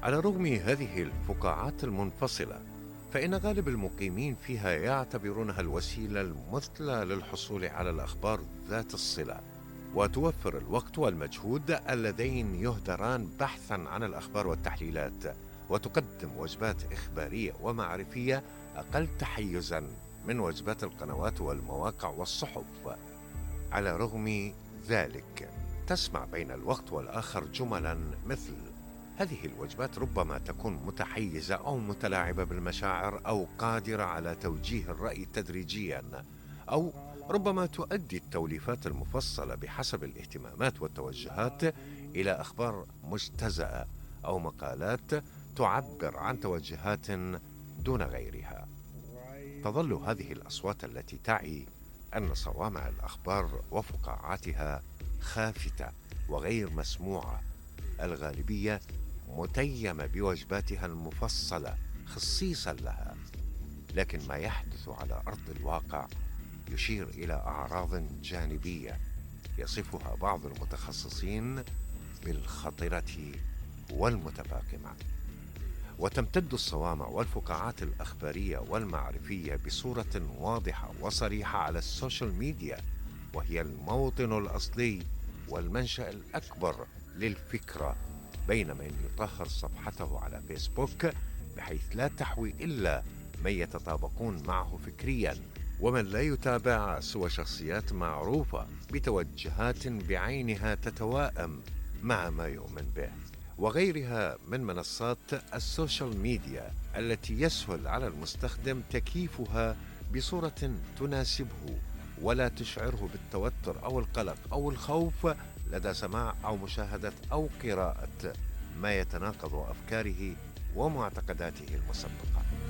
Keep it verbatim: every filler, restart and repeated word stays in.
على رغم هذه الفقاعات المنفصلة، فإن غالب المقيمين فيها يعتبرونها الوسيلة المثلى للحصول على الأخبار ذات الصلة، وتوفر الوقت والمجهود اللذين يهدران بحثا عن الأخبار والتحليلات، وتقدم وجبات إخبارية ومعرفية أقل تحيزا من وجبات القنوات والمواقع والصحف. على رغم ذلك، تسمع بين الوقت والآخر جملا مثل: هذه الوجبات ربما تكون متحيزة أو متلاعبة بالمشاعر أو قادرة على توجيه الرأي تدريجيا، أو ربما تؤدي التوليفات المفصلة بحسب الاهتمامات والتوجهات إلى أخبار مجتزأة أو مقالات تعبر عن توجهات دون غيرها. تظل هذه الأصوات التي تعي أن صوامع الأخبار وفقاعاتها خافتة وغير مسموعة، الغالبية متيمة بوجباتها المفصلة خصيصا لها، لكن ما يحدث على أرض الواقع يشير إلى أعراض جانبية يصفها بعض المتخصصين بالخطرة والمتفاقمة. وتمتد الصوامع والفقاعات الأخبارية والمعرفية بصورة واضحة وصريحة على السوشيال ميديا، وهي الموطن الأصلي والمنشأ الأكبر للفكرة، بين من يطهر صفحته على فيسبوك بحيث لا تحوي إلا من يتطابقون معه فكريا، ومن لا يتابع سوى شخصيات معروفة بتوجهات بعينها تتوائم مع ما يؤمن به، وغيرها من منصات السوشيال ميديا التي يسهل على المستخدم تكييفها بصورة تناسبه ولا تشعره بالتوتر أو القلق أو الخوف لدى سماع أو مشاهدة أو قراءة ما يتناقض أفكاره ومعتقداته المسبقة.